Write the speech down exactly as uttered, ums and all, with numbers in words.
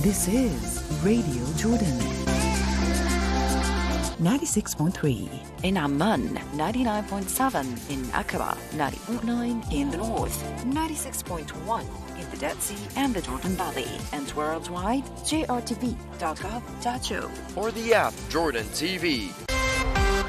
This is Radio Jordan. ninety-six point three in Amman, ninety-nine point seven in Aqaba, ninety point nine in the north, ninety-six point one in the Dead Sea and the Jordan Valley, and worldwide, j r t v dot gov dot a u. Or the app Jordan T V.